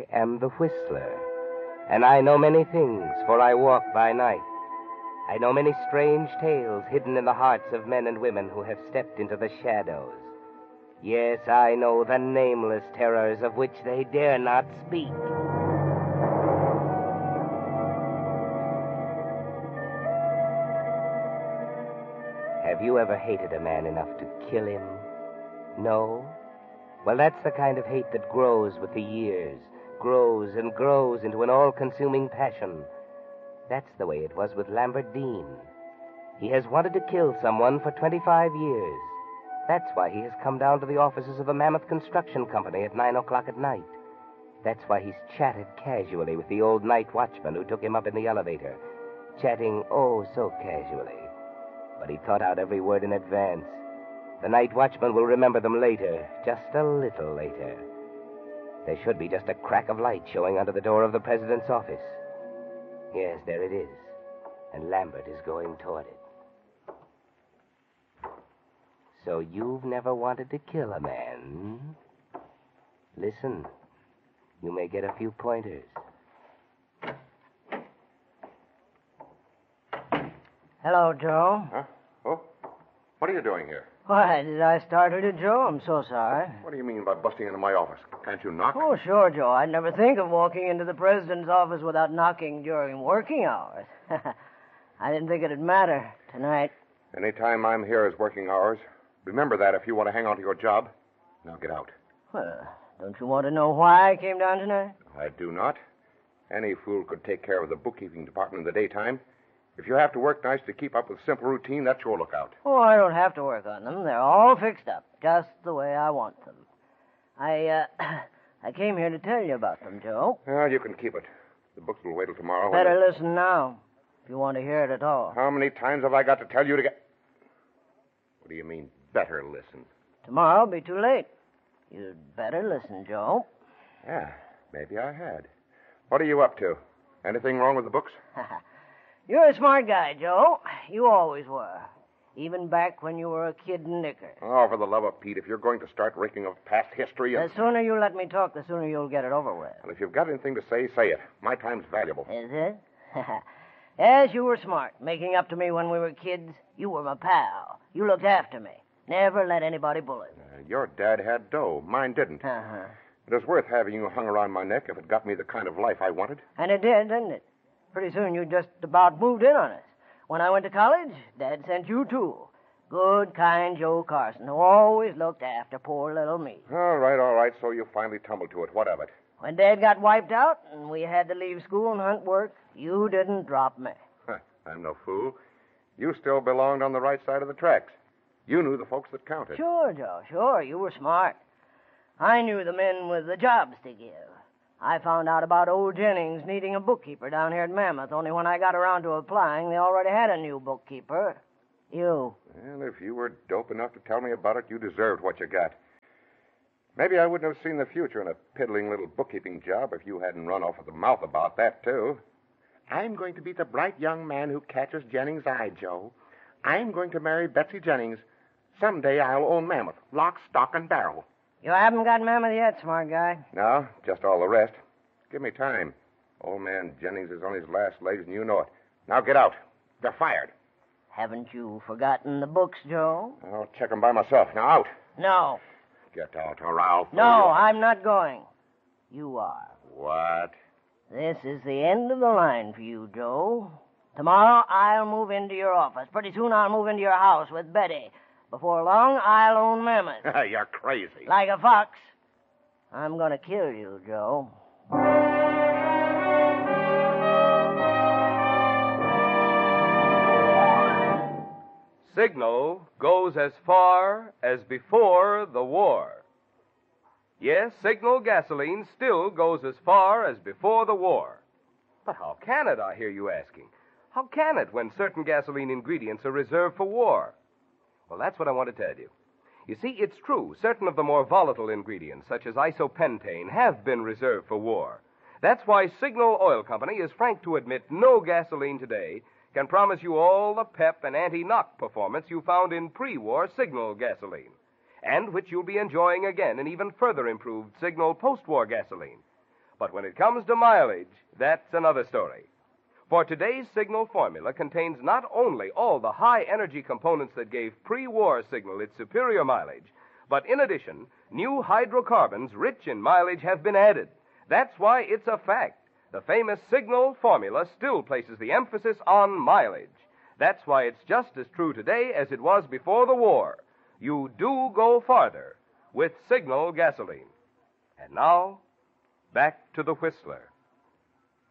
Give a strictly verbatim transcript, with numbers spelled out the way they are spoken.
am the Whistler, and I know many things, for I walk by night. I know many strange tales hidden in the hearts of men and women who have stepped into the shadows. Yes, I know the nameless terrors of which they dare not speak. Have you ever hated a man enough to kill him? No? Well, that's the kind of hate that grows with the years, grows and grows into an all-consuming passion. That's the way it was with Lambert Dean. He has wanted to kill someone for twenty-five years. That's why he has come down to the offices of the Mammoth Construction Company at nine o'clock at night. That's why he's chatted casually with the old night watchman who took him up in the elevator. Chatting oh so casually. But he thought out every word in advance. The night watchman will remember them later, just a little later. There should be just a crack of light showing under the door of the president's office. Yes, there it is. And Lambert is going toward it. So you've never wanted to kill a man? Listen, you may get a few pointers. Hello, Joe. Huh? Oh? What are you doing here? Why, did I startle you, Joe? I'm so sorry. What do you mean by busting into my office? Can't you knock? Oh, sure, Joe. I'd never think of walking into the president's office without knocking during working hours. I didn't think it'd matter tonight. Any time I'm here is working hours. Remember that if you want to hang on to your job. Now get out. Well, don't you want to know why I came down tonight? I do not. Any fool could take care of the bookkeeping department in the daytime. If you have to work nights to keep up with simple routine, that's your lookout. Oh, I don't have to work on them. They're all fixed up, just the way I want them. I, uh, I came here to tell you about them, Joe. Well, you can keep it. The books will wait till tomorrow. Better they... listen now, if you want to hear it at all. How many times have I got to tell you to get... What do you mean, better listen? Tomorrow will be too late. You'd better listen, Joe. Yeah, maybe I had. What are you up to? Anything wrong with the books? You're a smart guy, Joe. You always were. Even back when you were a kid in knickers. Oh, for the love of Pete, if you're going to start raking of past history... And... The sooner you let me talk, the sooner you'll get it over with. Well, if you've got anything to say, say it. My time's valuable. Is it? Yes, you were smart. Making up to me when we were kids. You were my pal. You looked after me. Never let anybody bully me. Uh, your dad had dough. Mine didn't. Uh-huh. It was worth having you hung around my neck if it got me the kind of life I wanted. And it did, didn't it? Pretty soon you just about moved in on us. When I went to college, Dad sent you, too. Good, kind Joe Carson, who always looked after poor little me. All right, all right, so you finally tumbled to it. What of it? When Dad got wiped out and we had to leave school and hunt work, you didn't drop me. Huh, I'm no fool. You still belonged on the right side of the tracks. You knew the folks that counted. Sure, Joe, sure. You were smart. I knew the men with the jobs to give. I found out about old Jennings needing a bookkeeper down here at Mammoth, only when I got around to applying, they already had a new bookkeeper. You. Well, if you were dope enough to tell me about it, you deserved what you got. Maybe I wouldn't have seen the future in a piddling little bookkeeping job if you hadn't run off at the mouth about that, too. I'm going to be the bright young man who catches Jennings' eye, Joe. I'm going to marry Betsy Jennings. Someday I'll own Mammoth, lock, stock, and barrel. You haven't got Mammoth yet, smart guy. No, just all the rest. Give me time. Old man Jennings is on his last legs, and you know it. Now get out. They're fired. Haven't you forgotten the books, Joe? I'll check them by myself. Now out. No. Get out, or I'll... No, I'm not going. You are. What? This is the end of the line for you, Joe. Tomorrow I'll move into your office. Pretty soon I'll move into your house with Betty. Before long, I'll own Mammoth. You're crazy. Like a fox. I'm going to kill you, Joe. Signal goes as far as before the war. Yes, Signal gasoline still goes as far as before the war. But how can it, I hear you asking? How can it when certain gasoline ingredients are reserved for war? Well, that's what I want to tell you. You see, it's true. Certain of the more volatile ingredients, such as isopentane, have been reserved for war. That's why Signal Oil Company is frank to admit no gasoline today can promise you all the pep and anti-knock performance you found in pre-war Signal gasoline, and which you'll be enjoying again in even further improved Signal post-war gasoline. But when it comes to mileage, that's another story. For today's Signal formula contains not only all the high-energy components that gave pre-war Signal its superior mileage, but in addition, new hydrocarbons rich in mileage have been added. That's why it's a fact. The famous Signal formula still places the emphasis on mileage. That's why it's just as true today as it was before the war. You do go farther with Signal gasoline. And now, back to the Whistler.